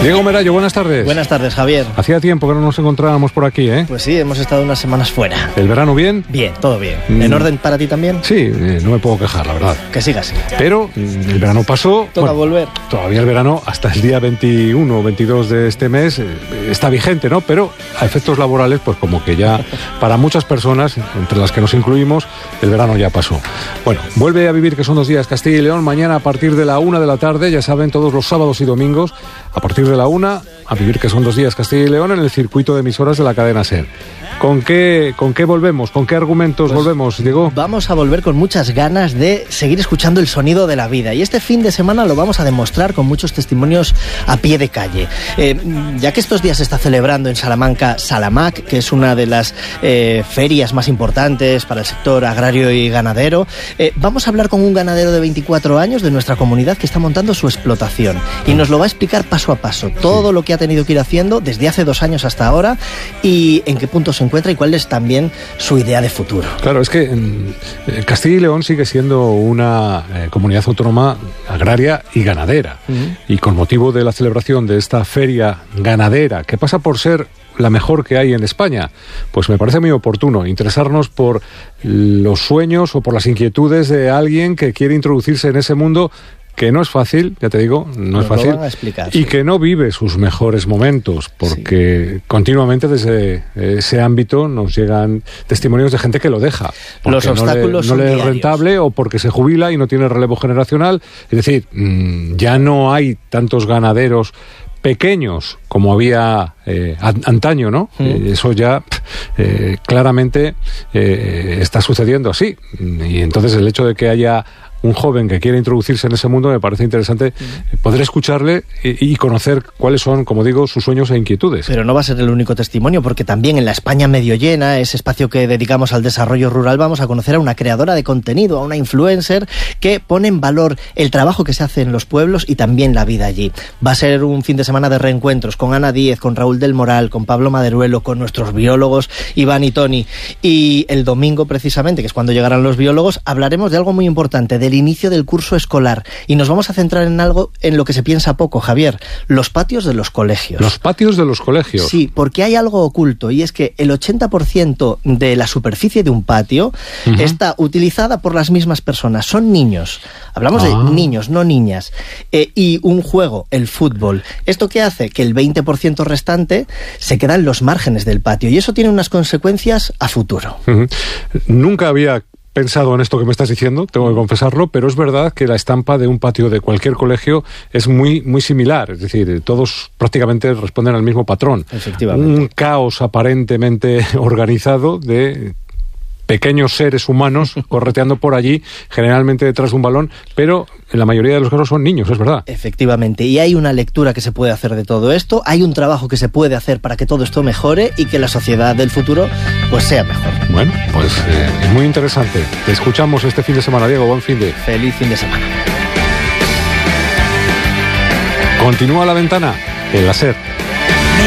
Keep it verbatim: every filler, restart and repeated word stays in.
Diego Merayo, buenas tardes. Buenas tardes, Javier. Hacía tiempo que no nos encontrábamos por aquí, ¿eh? Pues sí, hemos estado unas semanas fuera. ¿El verano bien? Bien, todo bien. ¿En mm. orden para ti también? Sí, eh, no me puedo quejar, la verdad. Que siga así. Pero el verano pasó. Toca bueno, volver. Todavía el verano, hasta el día veintiuno o veintidós de este mes, eh, está vigente, ¿no? Pero a efectos laborales, pues como que ya para muchas personas, entre las que nos incluimos, el verano ya pasó. Bueno, vuelve a vivir que son dos días Castilla y León, mañana a partir de la una de la tarde, ya saben, todos los sábados y domingos, a partir de la una, a vivir que son dos días Castilla y León en el circuito de emisoras de la cadena SER. ¿Con qué, con qué volvemos? ¿Con qué argumentos pues volvemos, Diego? Vamos a volver con muchas ganas de seguir escuchando el sonido de la vida. Y este fin de semana lo vamos a demostrar con muchos testimonios a pie de calle. Eh, ya que estos días se está celebrando en Salamanca Salamac, que es una de las eh, ferias más importantes para el sector agrario y ganadero, eh, vamos a hablar con un ganadero de veinticuatro años de nuestra comunidad que está montando su explotación. Y nos lo va a explicar paso a paso, todo lo que ha tenido que ir haciendo desde hace dos años hasta ahora y en qué punto se encuentra y cuál es también su idea de futuro. Claro, es que eh, Castilla y León sigue siendo una eh, comunidad autónoma agraria y ganadera. Uh-huh. Y con motivo de la celebración de esta feria ganadera, que pasa por ser la mejor que hay en España, pues me parece muy oportuno interesarnos por los sueños o por las inquietudes de alguien que quiere introducirse en ese mundo que no es fácil, ya te digo, no Nos es fácil, lo van a explicar, y sí. que no vive sus mejores momentos, porque sí. continuamente desde ese ámbito nos llegan testimonios de gente que lo deja. Los obstáculos no le, no le es diarios. rentable o porque se jubila y no tiene relevo generacional. Es decir, mmm, ya no hay tantos ganaderos pequeños como había eh, antaño, ¿no? Mm. Eh, eso ya eh, claramente eh, está sucediendo así. Y entonces el hecho de que haya un joven que quiere introducirse en ese mundo, me parece interesante mm. poder escucharle y, y conocer cuáles son, como digo, sus sueños e inquietudes. Pero no va a ser el único testimonio, porque también en la España medio llena, ese espacio que dedicamos al desarrollo rural, vamos a conocer a una creadora de contenido, a una influencer que pone en valor el trabajo que se hace en los pueblos y también la vida allí. Va a ser un fin de semana de reencuentros con Ana Díez, con Raúl del Moral, con Pablo Maderuelo, con nuestros biólogos Iván y Tony. Y el domingo, precisamente, que es cuando llegarán los biólogos, hablaremos de algo muy importante, del inicio del curso escolar, y nos vamos a centrar en algo en lo que se piensa poco, Javier: los patios de los colegios. Los patios de los colegios. Sí, porque hay algo oculto, y es que el ochenta por ciento de la superficie de un patio uh-huh. está utilizada por las mismas personas. Son niños. Hablamos ah. de niños, no niñas. Eh, y un juego, el fútbol. ¿Esto qué hace? Que el veinte por ciento restante se queda en los márgenes del patio, y eso tiene unas consecuencias a futuro. Uh-huh. Nunca había pensado en esto que me estás diciendo, tengo que confesarlo, pero es verdad que la estampa de un patio de cualquier colegio es muy, muy similar, es decir, todos prácticamente responden al mismo patrón. Efectivamente. Un caos aparentemente organizado de pequeños seres humanos correteando por allí, generalmente detrás de un balón, pero en la mayoría de los casos son niños, es verdad. Efectivamente, y hay una lectura que se puede hacer de todo esto, hay un trabajo que se puede hacer para que todo esto mejore y que la sociedad del futuro pues sea mejor. Bueno, pues eh, es muy interesante. Te escuchamos este fin de semana, Diego, buen fin de... Feliz fin de semana. Continúa La Ventana en la SER.